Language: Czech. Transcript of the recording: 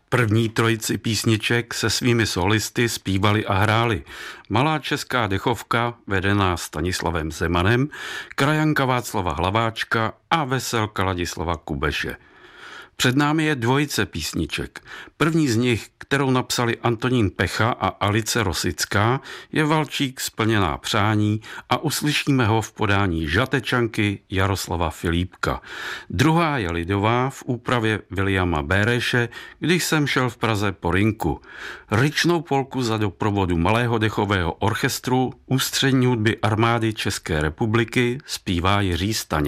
První trojici písniček se svými solisty zpívali a hráli Malá česká dechovka, vedená Stanislavem Zemanem, krajanka Václava Hlaváčka a veselka Ladislava Kubeše. Před námi je dvojice písniček. První z nich, kterou napsali Antonín Pecha a Alice Rosická, je Valčík splněná přání a uslyšíme ho v podání Žatečanky Jaroslava Filipka. Druhá je lidová v úpravě Viliama Béreše, Když jsem šel v Praze po rynku. Ryčnou polku za doprovodu Malého dechového orchestru Ústřední hudby Armády České republiky zpívá Jiří Staněk.